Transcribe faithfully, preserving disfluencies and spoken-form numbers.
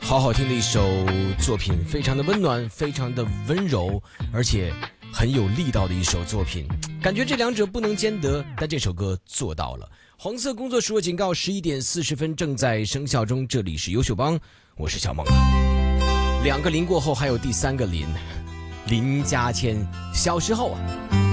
好好听的一首作品，非常的温暖，非常的温柔，而且很有力道的一首作品，感觉这两者不能兼得，但这首歌做到了。黄色工作室的警告，十一点四十分正在生效中，这里是优秀帮，我是小梦啊。两个林过后还有第三个林，林家谦。小时候啊，